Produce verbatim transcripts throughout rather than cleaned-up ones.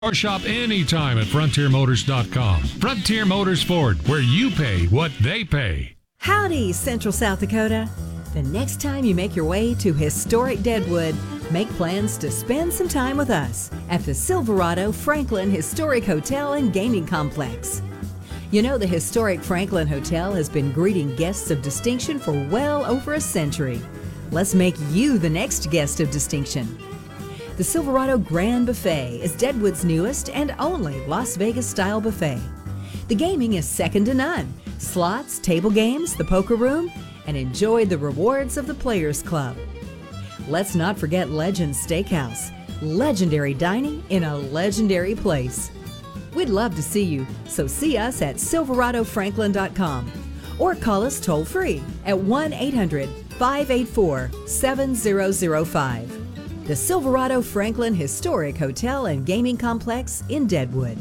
Or shop anytime at Frontier Motors dot com. Frontier Motors Ford, where you pay what they pay. Howdy, Central South Dakota. The next time you make your way to historic Deadwood, make plans to spend some time with us at the Silverado Franklin Historic Hotel and Gaming Complex. You know, the historic Franklin Hotel has been greeting guests of distinction for well over a century. Let's make you the next guest of distinction. The Silverado Grand Buffet is Deadwood's newest and only Las Vegas-style buffet. The gaming is second to none. Slots, table games, the poker room, and enjoy the rewards of the Players Club. Let's not forget Legend Steakhouse, legendary dining in a legendary place. We'd love to see you, so see us at Silverado Franklin dot com or call us toll-free at one eight hundred, five eight four, seven zero zero five. The Silverado Franklin Historic Hotel and Gaming Complex in Deadwood.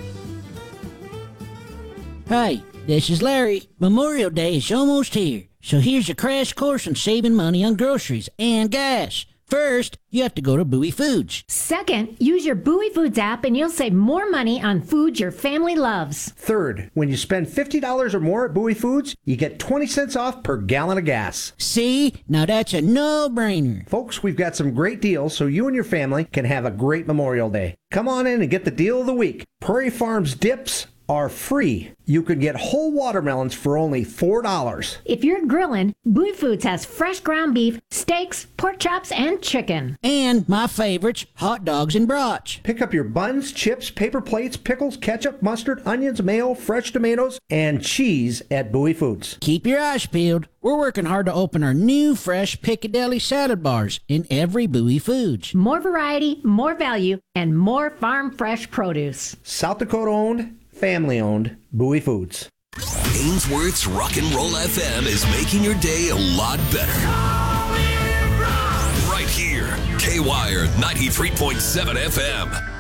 Hi, this is Larry. Memorial Day is almost here, so here's a crash course on saving money on groceries and gas. First, you have to go to Bowie Foods. Second, use your Bowie Foods app and you'll save more money on food your family loves. Third, when you spend fifty dollars or more at Bowie Foods, you get twenty cents off per gallon of gas. See? Now that's a no-brainer. Folks, we've got some great deals so you and your family can have a great Memorial Day. Come on in and get the deal of the week. Prairie Farms dips are free. You can get whole watermelons for only four dollars. If you're grilling, Bowie Foods has fresh ground beef, steaks, pork chops, and chicken. And my favorites, hot dogs and brats. Pick up your buns, chips, paper plates, pickles, ketchup, mustard, onions, mayo, fresh tomatoes, and cheese at Bowie Foods. Keep your eyes peeled. We're working hard to open our new fresh Piccadilly salad bars in every Bowie Foods. More variety, more value, and more farm fresh produce. South Dakota owned, family owned, Bowie Foods. Ainsworth's Rock and Roll F M is making your day a lot better. Right here, K-Wire ninety-three point seven F M.